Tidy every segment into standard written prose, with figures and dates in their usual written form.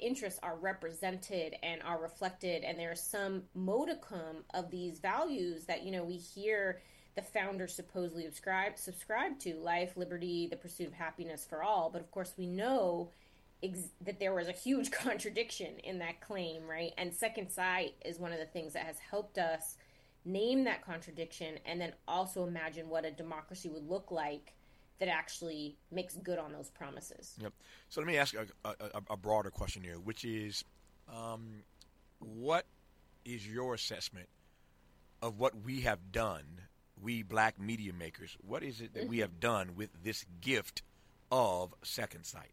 interests are represented and are reflected, and there's some modicum of these values that, we hear the founders supposedly subscribe to: life, liberty, the pursuit of happiness for all. But of course, we know that there was a huge contradiction in that claim, right? And Second Sight is one of the things that has helped us name that contradiction, and then also imagine what a democracy would look like that actually makes good on those promises. Yep. So let me ask a broader question here, which is, what is your assessment of what we have done, we black media makers? What is it that we have done with this gift of Second Sight?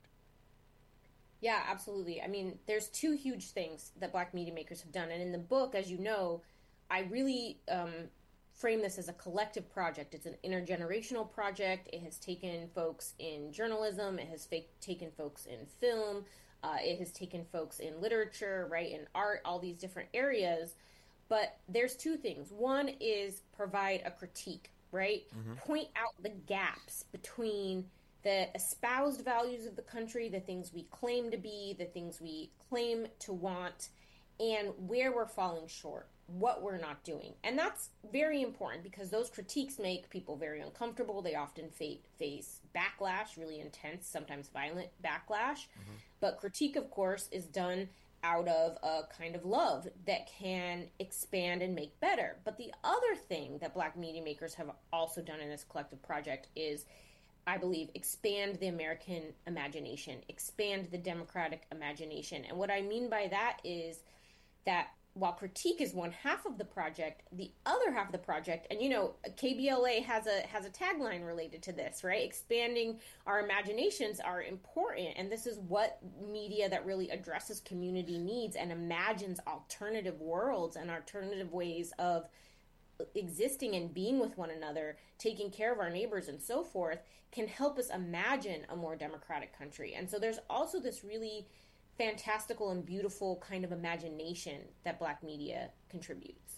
Yeah, absolutely. I mean, there's two huge things that black media makers have done. And in the book, as you know, I really frame this as a collective project. It's an intergenerational project. It has taken folks in journalism. It has taken folks in film. It has taken folks in literature, right, in art, all these different areas. But there's two things. One is provide a critique, right? Point out the gaps between the espoused values of the country, the things we claim to be, the things we claim to want, and where we're falling short, what we're not doing. And that's very important because those critiques make people very uncomfortable. They often face backlash, really intense, sometimes violent backlash. But critique, of course, is done out of a kind of love that can expand and make better. But the other thing that black media makers have also done in this collective project is, I believe, expand the American imagination, expand the democratic imagination. And what I mean by that is that while critique is one half of the project, the other half of the project, and KBLA has a tagline related to this, right? Expanding our imaginations are important, and this is what media that really addresses community needs and imagines alternative worlds and alternative ways of existing and being with one another, taking care of our neighbors and so forth, can help us imagine a more democratic country. And so there's also this really fantastical and beautiful kind of imagination that black media contributes.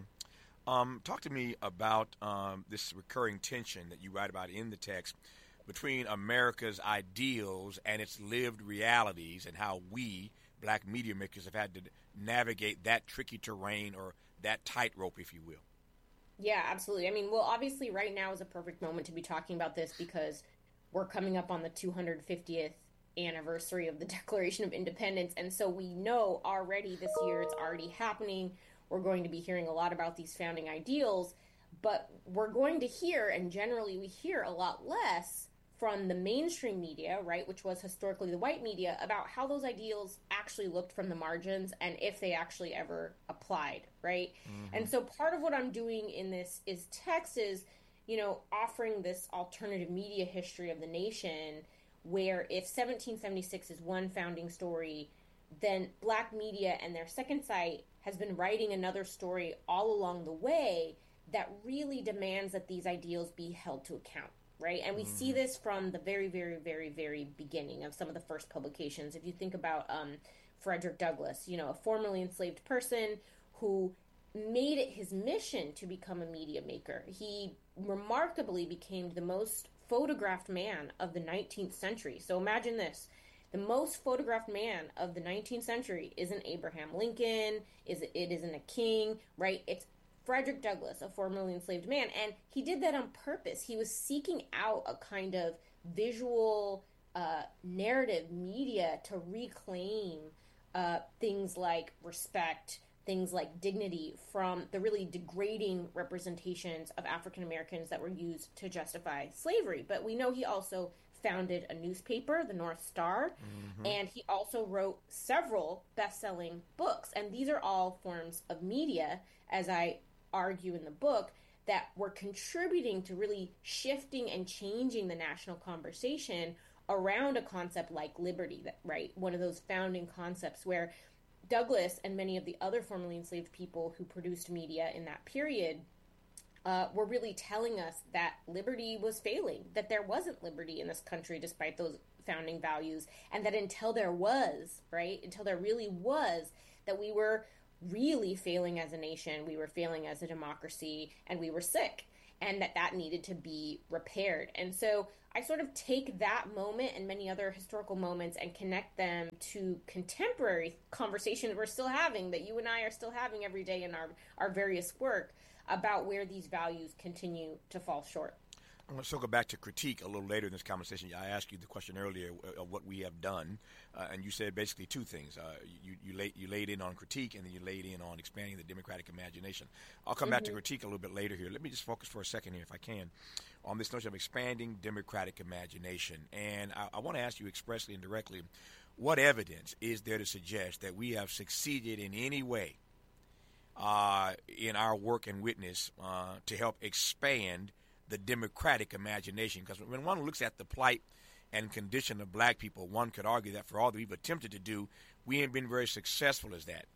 Talk to me about this recurring tension that you write about in the text between America's ideals and its lived realities, and how we, black media makers, have had to navigate that tricky terrain, or that tightrope, if you will. Yeah, absolutely. I mean, well, obviously right now is a perfect moment to be talking about this because we're coming up on the 250th anniversary of the Declaration of Independence. And so we know already this year it's already happening. We're going to be hearing a lot about these founding ideals, but we're going to hear, and generally we hear a lot less from the mainstream media, right, which was historically the white media, about how those ideals actually looked from the margins and if they actually ever applied, right? And so part of what I'm doing in this is text is, offering this alternative media history of the nation, where if 1776 is one founding story, then black media and their Second Sight has been writing another story all along the way that really demands that these ideals be held to account, right? And we see this from the very, very, very, very beginning of some of the first publications. If you think about Frederick Douglass, a formerly enslaved person who made it his mission to become a media maker. He remarkably became the most photographed man of the 19th century. So imagine this. The most photographed man of the 19th century isn't Abraham Lincoln, it isn't a king, right? It's Frederick Douglass, a formerly enslaved man. And he did that on purpose. He was seeking out a kind of visual narrative media to reclaim things like respect, things like dignity from the really degrading representations of African Americans that were used to justify slavery. But we know he also founded a newspaper, the North Star, and he also wrote several best-selling books. And these are all forms of media, as I argue in the book, that were contributing to really shifting and changing the national conversation around a concept like liberty, right? One of those founding concepts where Douglass and many of the other formerly enslaved people who produced media in that period were really telling us that liberty was failing, that there wasn't liberty in this country despite those founding values, and that until there was, right, until there really was, that we were really failing as a nation, we were failing as a democracy, and we were sick, and that needed to be repaired. And so I sort of take that moment and many other historical moments and connect them to contemporary conversations we're still having, that you and I are still having every day in our various work, about where these values continue to fall short. I'm going to circle back to critique a little later in this conversation. I asked you the question earlier of what we have done, and you said basically two things. You laid in on critique, and then you laid in on expanding the democratic imagination. I'll come back to critique a little bit later here. Let me just focus for a second here, if I can, on this notion of expanding democratic imagination. And I want to ask you expressly and directly, what evidence is there to suggest that we have succeeded in any way in our work and witness to help expand the democratic imagination? Because when one looks at the plight and condition of black people, one could argue that for all that we've attempted to do, we ain't been very successful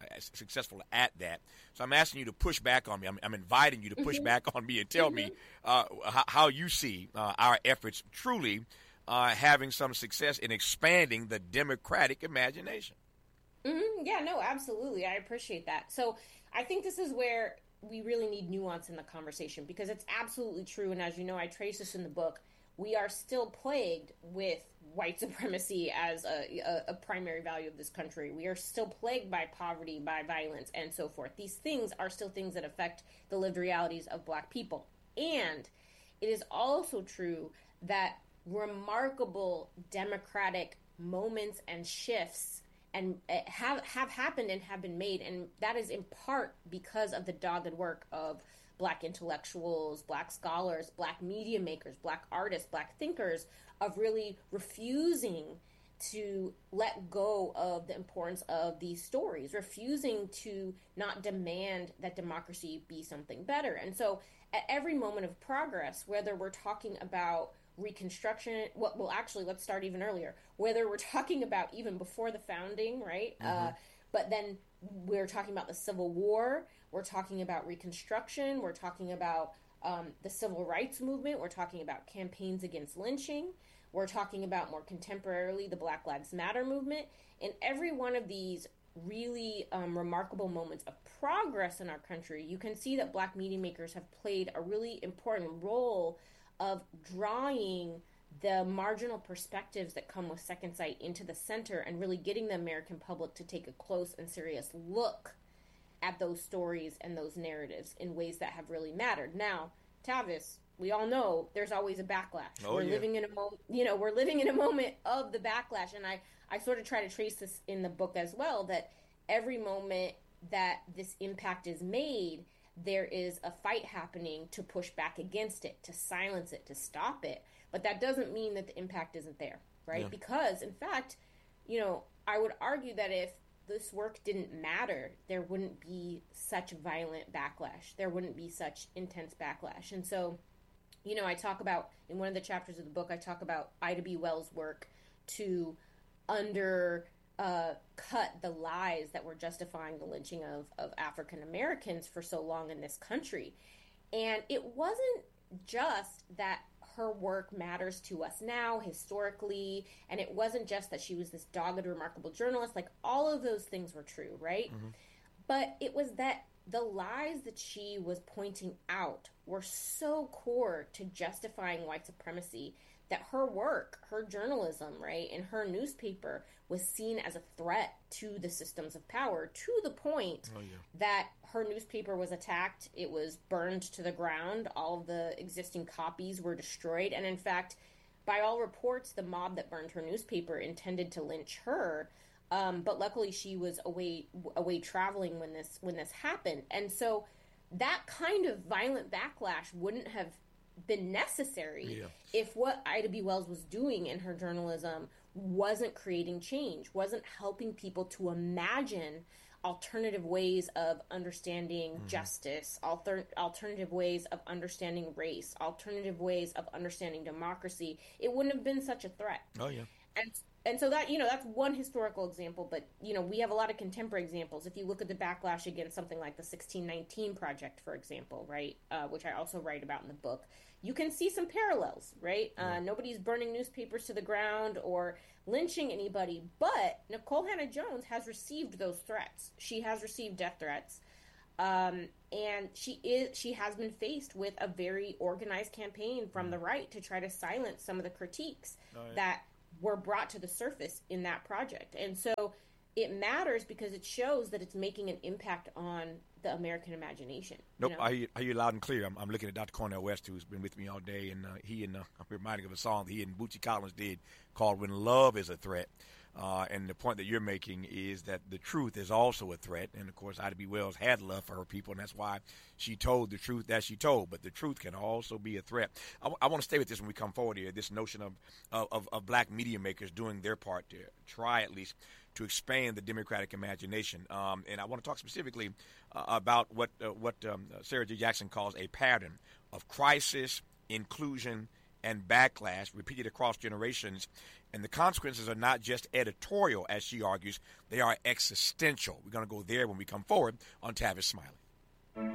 at that. So I'm asking you to push back on me. I'm inviting you to push back on me and tell me how you see our efforts truly having some success in expanding the democratic imagination. Yeah, no, absolutely. I appreciate that. So I think this is where we really need nuance in the conversation, because it's absolutely true. And as you know, I trace this in the book. We are still plagued with white supremacy as a primary value of this country. We are still plagued by poverty, by violence, and so forth. These things are still things that affect the lived realities of black people. And it is also true that remarkable democratic moments and shifts and have happened and have been made, and that is in part because of the dogged work of black intellectuals, black scholars, black media makers, black artists, black thinkers, of really refusing to let go of the importance of these stories, refusing to not demand that democracy be something better. And so at every moment of progress, whether we're talking about Reconstruction, well, actually, let's start even earlier, whether we're talking about even before the founding, right? But then we're talking about the Civil War, we're talking about Reconstruction, we're talking about the Civil Rights Movement, we're talking about campaigns against lynching, we're talking about more contemporarily the Black Lives Matter movement. In every one of these really remarkable moments of progress in our country, you can see that black media makers have played a really important role of drawing the marginal perspectives that come with Second Sight into the center and really getting the American public to take a close and serious look at those stories and those narratives in ways that have really mattered. Now, Tavis, we all know there's always a backlash. We're living in a moment of the backlash, and I sort of try to trace this in the book as well, that every moment that this impact is made, there is a fight happening to push back against it, to silence it, to stop it. But that doesn't mean that the impact isn't there, right? Yeah. Because, in fact, I would argue that if this work didn't matter, there wouldn't be such violent backlash. There wouldn't be such intense backlash. And so, I talk about, in one of the chapters of the book, I talk about Ida B. Wells' work to cut the lies that were justifying the lynching of African Americans for so long in this country. And it wasn't just that her work matters to us now, historically, and it wasn't just that she was this dogged, remarkable journalist. Like, all of those things were true, right? But it was that the lies that she was pointing out were so core to justifying white supremacy that her work, her journalism, right, and her newspaper was seen as a threat to the systems of power, to the point that her newspaper was attacked. It was burned to the ground. All of the existing copies were destroyed. And in fact, by all reports, the mob that burned her newspaper intended to lynch her. But luckily she was away traveling when this happened. And so that kind of violent backlash wouldn't have been necessary if what Ida B. Wells was doing in her journalism wasn't creating change, wasn't helping people to imagine alternative ways of understanding justice, alternative ways of understanding race, alternative ways of understanding democracy. It wouldn't have been such a threat. And so that, that's one historical example, but, we have a lot of contemporary examples. If you look at the backlash against something like the 1619 Project, for example, right, which I also write about in the book, you can see some parallels, right? Nobody's burning newspapers to the ground or lynching anybody, but Nikole Hannah-Jones has received those threats. She has received death threats. And she has been faced with a very organized campaign from the right to try to silence some of the critiques that were brought to the surface in that project. And so it matters because it shows that it's making an impact on the American imagination. Nope, I hear you loud and clear. I'm looking at Dr. Cornel West, who's been with me all day, and I'm reminding of a song that he and Bootsy Collins did called "When Love Is a Threat." And the point that you're making is that the truth is also a threat. And, of course, Ida B. Wells had love for her people, and that's why she told the truth that she told. But the truth can also be a threat. I want to stay with this when we come forward here, this notion of black media makers doing their part to try at least to expand the democratic imagination. And I want to talk specifically about what Sarah J. Jackson calls a pattern of crisis, inclusion, and backlash repeated across generations. And the consequences are not just editorial, as she argues. They are existential. We're going to go there when we come forward on Tavis Smiley.